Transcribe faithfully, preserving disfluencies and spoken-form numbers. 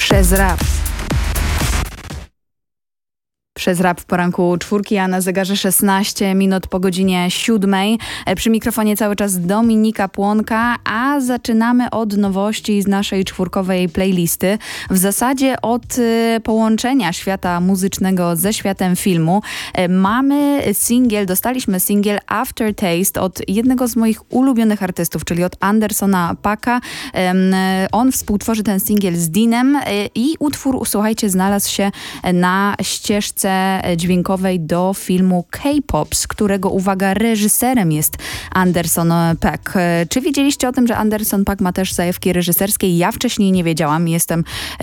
Przez rap. Przez rap w poranku czwórki, a na zegarze szesnaście minut po godzinie siódmej. Przy mikrofonie cały czas Dominika Płonka, a zaczynamy od nowości z naszej czwórkowej playlisty. W zasadzie od y, połączenia świata muzycznego ze światem filmu. Y, mamy singiel, dostaliśmy singiel Aftertaste od jednego z moich ulubionych artystów, czyli od Andersona Paaka. Y, on współtworzy ten singiel z Deanem y, i utwór, słuchajcie, znalazł się na ścieżce dźwiękowej do filmu K-pop, z którego, uwaga, reżyserem jest Anderson Paak. Czy wiedzieliście o tym, że Anderson Paak ma też zajawki reżyserskie? Ja wcześniej nie wiedziałam. Jestem